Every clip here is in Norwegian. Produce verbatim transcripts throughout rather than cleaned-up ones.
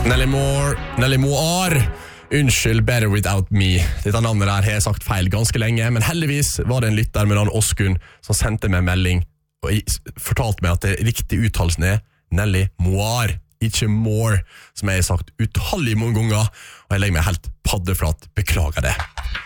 Nelly Moore, Nelly Moore. Unnskyld, Better Without Me. Dette navnet der har jeg sagt feil ganske lenge, men heldigvis var det en lytter med navn Oskun som sendte meg en melding og fortalte meg at det riktige uttalelsen er Nelly Moore, ikke Moore, som jeg har sagt utallige mange ganger, og jeg legger meg helt paddeflat. Beklager det.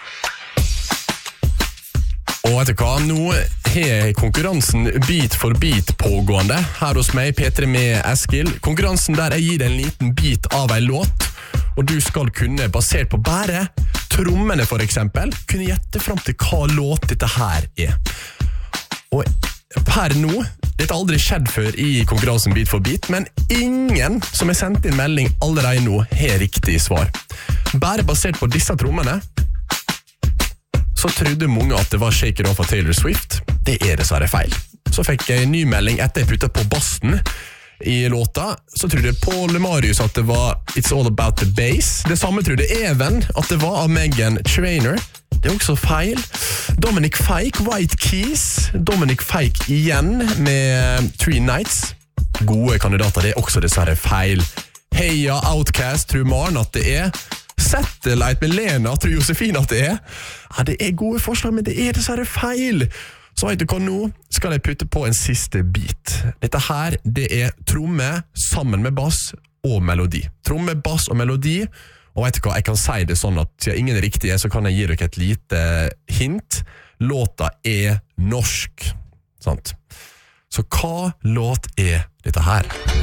Og vet du hva, nå har konkurransen bit for bit pågående her hos meg, P tre med Eskil. Konkurransen der jeg gir deg en liten bit av en låt, og du skal kunne, basert på bare trommene for eksempel, kunne gjette frem til hva låt dette her er. Og per nå, dette har aldri skjedd før i konkurransen bit for bit, men ingen som har sendt inn melding allerede nå har riktig svar. Bare basert på disse trommene, så trodde mange at det var Shake It Off av Taylor Swift. Det er dessverre feil. Så fikk jeg en ny melding etter jeg puttet på bassen i låta, så trodde Paul Marius at det var It's All About The Bass. Det samme trodde Even at det var av Meghan Trainor. Det er også feil. Dominic Fike, White Keys. Dominic Fike igjen med Three Nights. Gode kandidater, det er også dessverre feil. Heia Outcast, tror Maren at det er. Satellite med Lena, tror Josefine at det er. Ja, det er gode forslag, men det er dessverre feil. Så vet du hva nå? Skal jeg putte på en siste bit. Dette her, det er tromme sammen med bass og melodi. Tromme, bass og melodi. Og vet du hva, jeg kan si det sånn at siden ingen er riktige, så kan jeg gi dere et lite hint. Låta er norsk. Sant? Så hva låt er dette her?